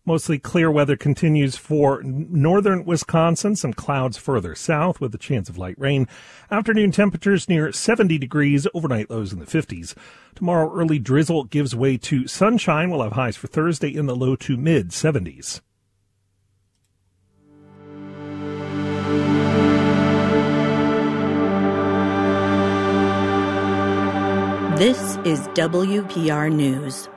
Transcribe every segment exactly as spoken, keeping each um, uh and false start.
Mostly clear weather continues for northern Wisconsin, some clouds further south with a chance of light rain. Afternoon temperatures near seventy degrees, overnight lows in the fifties. Tomorrow, early drizzle gives way to sunshine. We'll have highs for Thursday in the low to mid seventies. This is W P R News.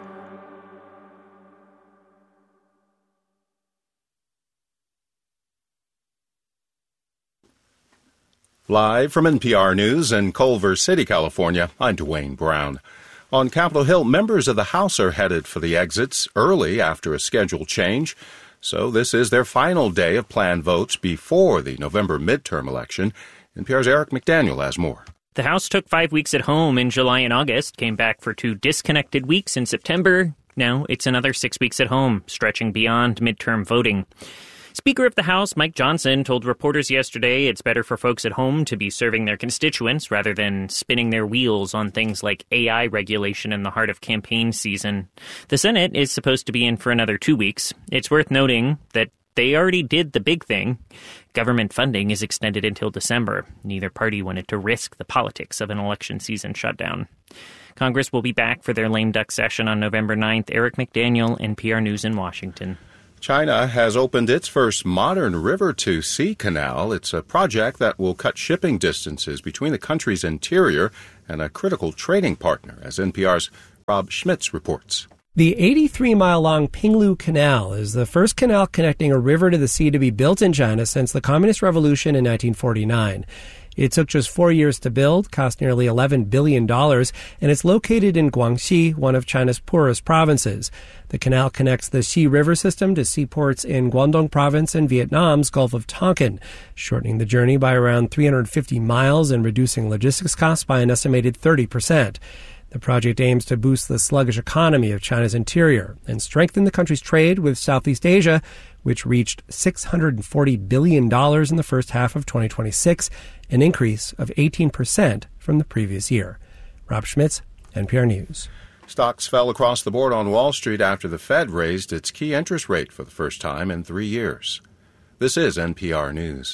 Live from N P R News in Culver City, California, I'm Dwayne Brown. On Capitol Hill, members of the House are headed for the exits early after a schedule change. So this is their final day of planned votes before the November midterm election. N P R's Eric McDaniel has more. The House took five weeks at home in July and August, came back for two disconnected weeks in September. Now it's another six weeks at home, stretching beyond midterm voting. Speaker of the House, Mike Johnson, told reporters yesterday it's better for folks at home to be serving their constituents rather than spinning their wheels on things like A I regulation in the heart of campaign season. The Senate is supposed to be in for another two weeks. It's worth noting that they already did the big thing. Government funding is extended until December. Neither party wanted to risk the politics of an election season shutdown. Congress will be back for their lame duck session on November ninth. Eric McDaniel, N P R News in Washington. China has opened its first modern river-to-sea canal. It's a project that will cut shipping distances between the country's interior and a critical trading partner, as N P R's Rob Schmitz reports. The eighty-three mile long Pinglu Canal is the first canal connecting a river to the sea to be built in China since the Communist Revolution in nineteen forty-nine. It took just four years to build, cost nearly eleven billion dollars, and it's located in Guangxi, one of China's poorest provinces. The canal connects the Xi River system to seaports in Guangdong province and Vietnam's Gulf of Tonkin, shortening the journey by around three hundred fifty miles and reducing logistics costs by an estimated thirty percent. The project aims to boost the sluggish economy of China's interior and strengthen the country's trade with Southeast Asia, which reached six hundred forty billion dollars in the first half of twenty twenty-six, an increase of eighteen percent from the previous year. Rob Schmitz, N P R News. Stocks fell across the board on Wall Street after the Fed raised its key interest rate for the first time in three years. This is N P R News.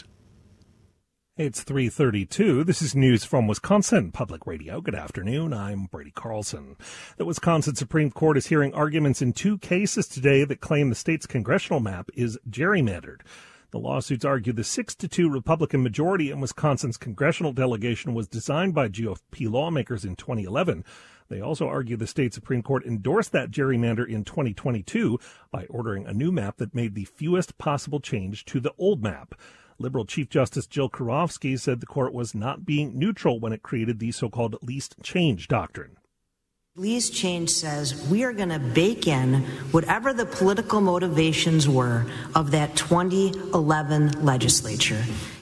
It's three thirty-two. This is news from Wisconsin Public Radio. Good afternoon. I'm Brady Carlson. The Wisconsin Supreme Court is hearing arguments in two cases today that claim the state's congressional map is gerrymandered. The lawsuits argue the six to two Republican majority in Wisconsin's congressional delegation was designed by G O P lawmakers in twenty eleven. They also argue the state Supreme Court endorsed that gerrymander in twenty twenty-two by ordering a new map that made the fewest possible change to the old map. Liberal Chief Justice Jill Karofsky said the court was not being neutral when it created the so-called least change doctrine. Least change says we are going to bake in whatever the political motivations were of that twenty eleven legislature.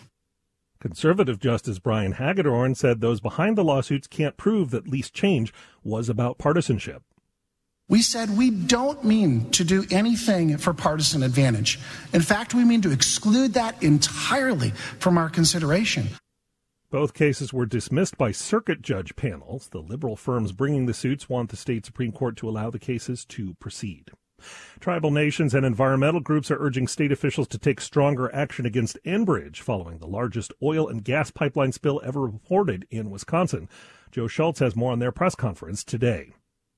Conservative Justice Brian Hagedorn said those behind the lawsuits can't prove that least change was about partisanship. We said we don't mean to do anything for partisan advantage. In fact, we mean to exclude that entirely from our consideration. Both cases were dismissed by circuit judge panels. The liberal firms bringing the suits want the state Supreme Court to allow the cases to proceed. Tribal nations and environmental groups are urging state officials to take stronger action against Enbridge following the largest oil and gas pipeline spill ever reported in Wisconsin. Joe Schultz has more on their press conference today.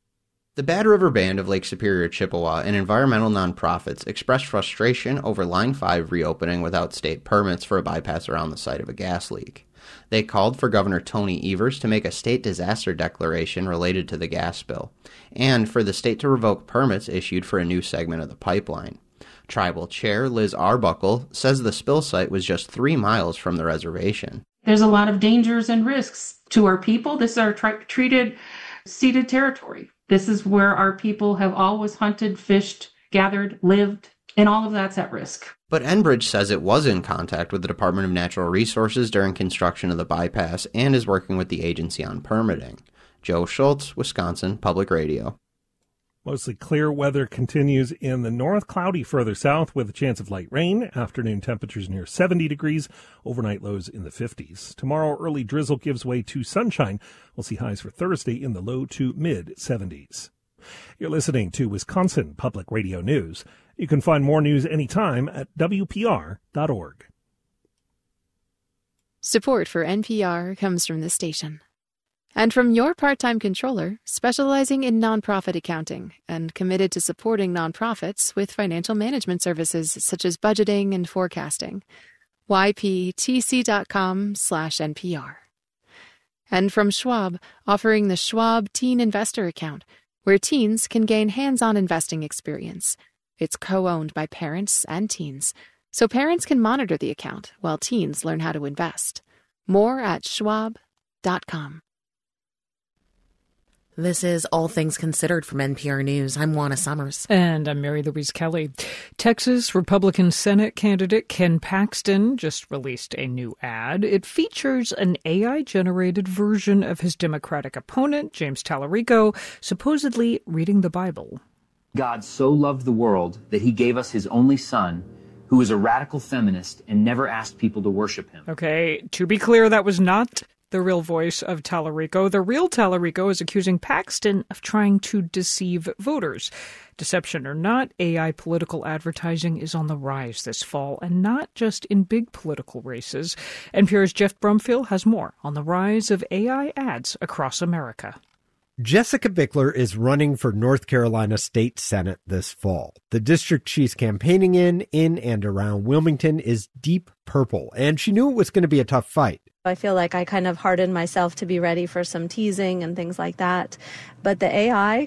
The Bad River Band of Lake Superior, Chippewa, and environmental nonprofits expressed frustration over Line five reopening without state permits for a bypass around the site of a gas leak. They called for Governor Tony Evers to make a state disaster declaration related to the gas spill, and for the state to revoke permits issued for a new segment of the pipeline. Tribal Chair Liz Arbuckle says the spill site was just three miles from the reservation. There's a lot of dangers and risks to our people. This is our tri- treated, ceded territory. This is where our people have always hunted, fished, gathered, lived, and all of that's at risk. But Enbridge says it was in contact with the Department of Natural Resources during construction of the bypass and is working with the agency on permitting. Joe Schultz, Wisconsin Public Radio. Mostly clear weather continues in the north, cloudy further south with a chance of light rain. Afternoon temperatures near seventy degrees, overnight lows in the fifties. Tomorrow, early drizzle gives way to sunshine. We'll see highs for Thursday in the low to mid seventies. You're listening to Wisconsin Public Radio News. You can find more news anytime at W P R dot org. Support for N P R comes from this station. And from your part-time controller, specializing in nonprofit accounting and committed to supporting nonprofits with financial management services such as budgeting and forecasting. Y P T C dot com slash N P R. And from Schwab, offering the Schwab Teen Investor Account, where teens can gain hands-on investing experience. It's co-owned by parents and teens, so parents can monitor the account while teens learn how to invest. More at schwab dot com. This is All Things Considered from N P R News. I'm Juana Summers. And I'm Mary Louise Kelly. Texas Republican Senate candidate Ken Paxton just released a new ad. It features an A I-generated version of his Democratic opponent, James Tallarico, supposedly reading the Bible. God so loved the world that he gave us his only son, who is a radical feminist and never asked people to worship him. Okay, to be clear, that was not the real voice of Tallarico. The real Tallarico is accusing Paxton of trying to deceive voters. Deception or not, A I political advertising is on the rise this fall, and not just in big political races. N P R's Jeff Brumfield has more on the rise of A I ads across America. Jessica Bickler is running for North Carolina State Senate this fall. The district she's campaigning in, in and around Wilmington, is deep purple, and she knew it was going to be a tough fight. I feel like I kind of hardened myself to be ready for some teasing and things like that. But the A I